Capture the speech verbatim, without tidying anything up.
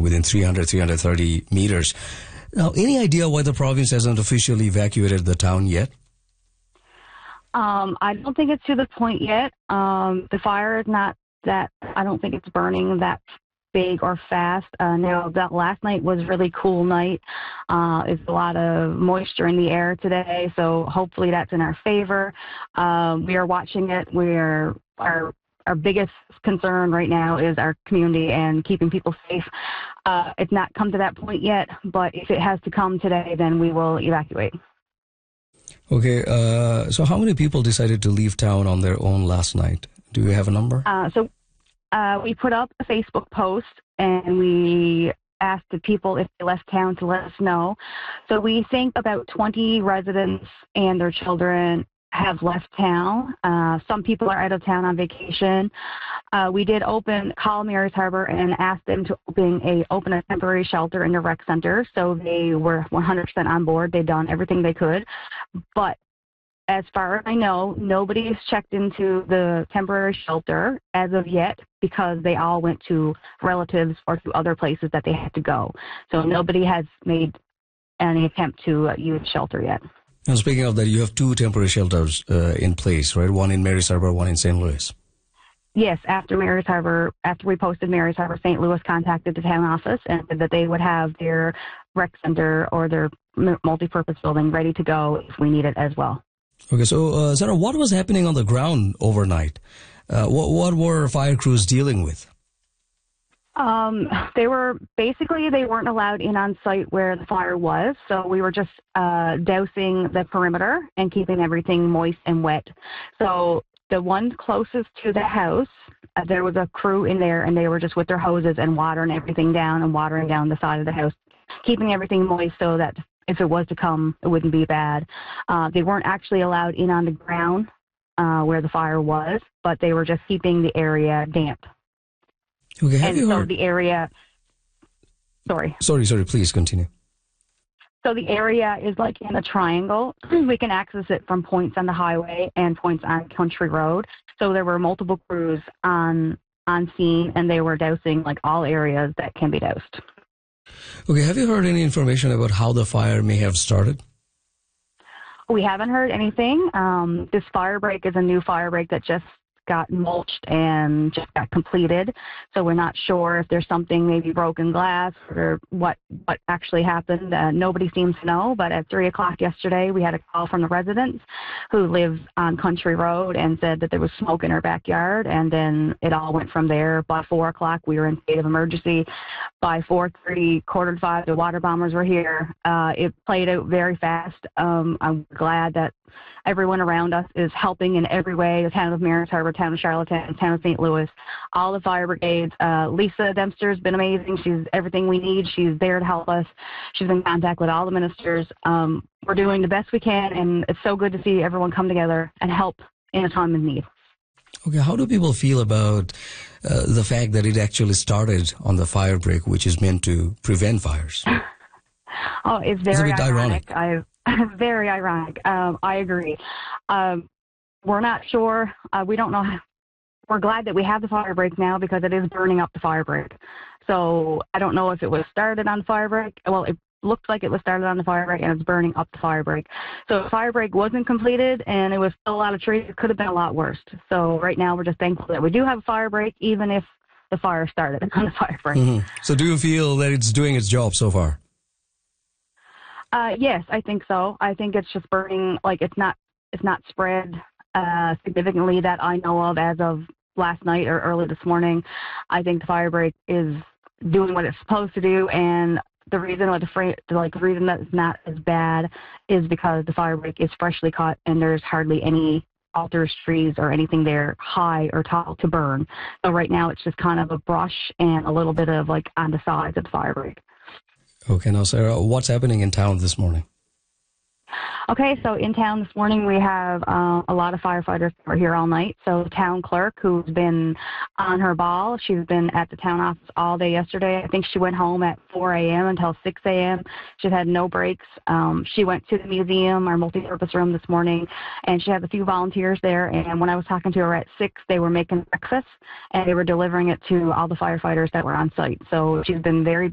within three hundred, three hundred thirty meters. Now, any idea why the province hasn't officially evacuated the town yet? Um, I don't think it's to the point yet. Um, the fire is not that, I don't think it's burning that big or fast. Uh, no, that last night was a really cool night. Uh, there's a lot of moisture in the air today, so hopefully that's in our favor. Um, we are watching it. We're our our biggest concern right now is our community and keeping people safe. Uh, it's not come to that point yet, but if it has to come today, then we will evacuate. Okay, uh, so how many people decided to leave town on their own last night? Do you have a number? Uh, so uh, we put up a Facebook post, and we asked the people if they left town to let us know. So we think about twenty residents and their children have left town. Uh, some people are out of town on vacation. Uh, we did open, call Marys Harbor and ask them to open a, open a temporary shelter in the rec center. So they were one hundred percent on board. They've done everything they could. But as far as I know, nobody has checked into the temporary shelter as of yet because they all went to relatives or to other places that they had to go. So nobody has made any attempt to uh, use shelter yet. Now, speaking of that, you have two temporary shelters uh, in place, right? One in Marys Harbor, one in Saint Louis. Yes, after Marys Harbor, after we posted Marys Harbor, Saint Louis contacted the town office and said that they would have their rec center or their multi-purpose building ready to go if we need it as well. Okay, so uh, Sarah, what was happening on the ground overnight? Uh, what, what were fire crews dealing with? Um, they were basically, they weren't allowed in on site where the fire was. So we were just uh, dousing the perimeter and keeping everything moist and wet. So the one closest to the house, uh, there was a crew in there and they were just with their hoses and watering everything down and watering down the side of the house, keeping everything moist so that if it was to come, it wouldn't be bad. Uh, they weren't actually allowed in on the ground uh, where the fire was, but they were just keeping the area damp. Okay, have and you so heard? the area, sorry. Sorry, sorry, please continue. So the area is like in a triangle. We can access it from points on the highway and points on Country Road. So there were multiple crews on on scene, and they were dousing like all areas that can be doused. Okay, have you heard any information about how the fire may have started? We haven't heard anything. Um, this fire break is a new fire break that just got mulched and just got completed. So we're not sure if there's something, maybe broken glass or what what actually happened. Uh, nobody seems to know, but at three o'clock yesterday, we had a call from the residents who live on Country Road and said that there was smoke in our backyard, and then it all went from there. By four o'clock, we were in state of emergency. By four thirty, quarter to five, the water bombers were here. Uh, it played out very fast. Um, I'm glad that everyone around us is helping in every way. The town of Marys Harbor, town of Charlottetown, town of Saint Louis, all the fire brigades. Uh, Lisa Dempster has been amazing. She's everything we need. She's there to help us. She's in contact with all the ministers. Um, we're doing the best we can, and it's so good to see everyone come together and help in a time of need. Okay, how do people feel about uh, the fact that it actually started on the fire break, which is meant to prevent fires? Oh, it's very it's a bit ironic. ironic. I, very ironic. Um, I agree. Um, we're not sure. Uh, we don't know. How, we're glad that we have the fire break now because it is burning up the fire break. So I don't know if it was started on the fire break. Well, it looked like it was started on the fire break and it's burning up the fire break. So the fire break wasn't completed and it was still a lot of trees. It could have been a lot worse. So right now we're just thankful that we do have a fire break, even if the fire started on the fire break. Mm-hmm. So do you feel that it's doing its job so far? Uh, yes, I think so. I think it's just burning, like it's not it's not spread uh, significantly that I know of as of last night or early this morning. I think the fire break is doing what it's supposed to do, and the reason, like the, fra- like, the reason that it's not as bad is because the fire break is freshly cut and there's hardly any altars, trees, or anything there high or tall to burn. So right now it's just kind of a brush and a little bit of like on the sides of the fire break. Okay, now Sarah, what's happening in town this morning? Okay, so in town this morning we have uh, a lot of firefighters who are here all night. So the town clerk, who's been on her ball, she's been at the town office all day yesterday. I think she went home at four a.m. until six a.m. She's had no breaks. Um, she went to the museum, our multi-purpose room this morning, and she had a few volunteers there. And when I was talking to her at six, they were making breakfast, and they were delivering it to all the firefighters that were on site. So she's been very